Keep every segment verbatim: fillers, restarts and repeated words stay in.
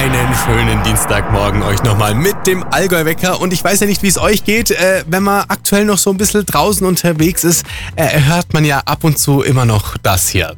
Einen schönen Dienstagmorgen euch nochmal mit dem Allgäu-Wecker. Und ich weiß ja nicht, wie es euch geht. Äh, wenn man aktuell noch so ein bisschen draußen unterwegs ist, äh, hört man ja ab und zu immer noch das hier.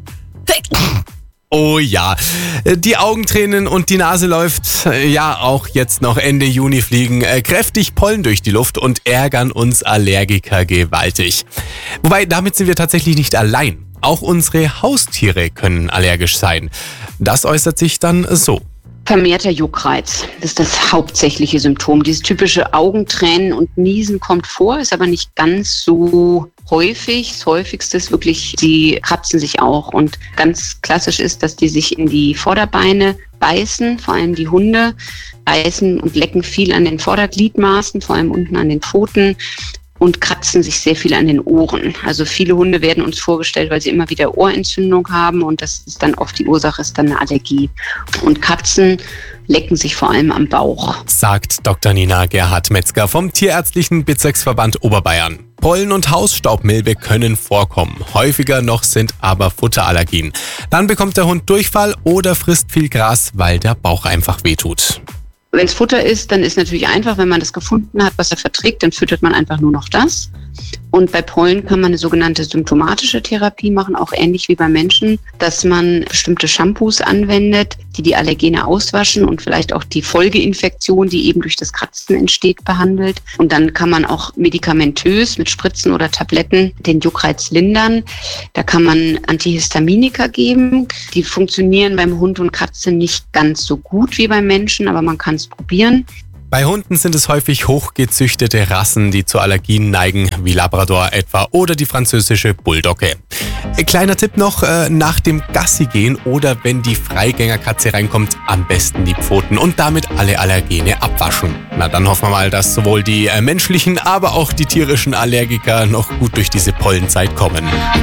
Oh ja, die Augentränen und die Nase läuft. Ja, auch jetzt noch Ende Juni fliegen äh, kräftig Pollen durch die Luft und ärgern uns Allergiker gewaltig. Wobei, damit sind wir tatsächlich nicht allein. Auch unsere Haustiere können allergisch sein. Das äußert sich dann so. Vermehrter Juckreiz, das ist das hauptsächliche Symptom. Dieses typische Augentränen und Niesen kommt vor, ist aber nicht ganz so häufig. Das häufigste ist wirklich, die kratzen sich auch. Und ganz klassisch ist, dass die sich in die Vorderbeine beißen, vor allem die Hunde, beißen und lecken viel an den Vordergliedmaßen, vor allem unten an den Pfoten. Und kratzen sich sehr viel an den Ohren. Also viele Hunde werden uns vorgestellt, weil sie immer wieder Ohrentzündung haben und das ist dann oft die Ursache, ist dann eine Allergie. Und Katzen lecken sich vor allem am Bauch. Sagt Doktor Nina Gerhard-Metzger vom Tierärztlichen Bezirksverband Oberbayern. Pollen und Hausstaubmilbe können vorkommen. Häufiger noch sind aber Futterallergien. Dann bekommt der Hund Durchfall oder frisst viel Gras, weil der Bauch einfach wehtut. Wenn es Futter ist, dann ist natürlich einfach, wenn man das gefunden hat, was er verträgt, dann füttert man einfach nur noch das. Und bei Pollen kann man eine sogenannte symptomatische Therapie machen, auch ähnlich wie bei Menschen, dass man bestimmte Shampoos anwendet, die die Allergene auswaschen und vielleicht auch die Folgeinfektion, die eben durch das Kratzen entsteht, behandelt. Und dann kann man auch medikamentös mit Spritzen oder Tabletten den Juckreiz lindern. Da kann man Antihistaminika geben. Die funktionieren beim Hund und Katze nicht ganz so gut wie beim Menschen, aber man kann es probieren. Bei Hunden sind es häufig hochgezüchtete Rassen, die zu Allergien neigen, wie Labrador etwa oder die französische Bulldogge. Kleiner Tipp noch, äh, nach dem Gassi gehen oder wenn die Freigängerkatze reinkommt, am besten die Pfoten und damit alle Allergene abwaschen. Na, dann hoffen wir mal, dass sowohl die äh, menschlichen, aber auch die tierischen Allergiker noch gut durch diese Pollenzeit kommen.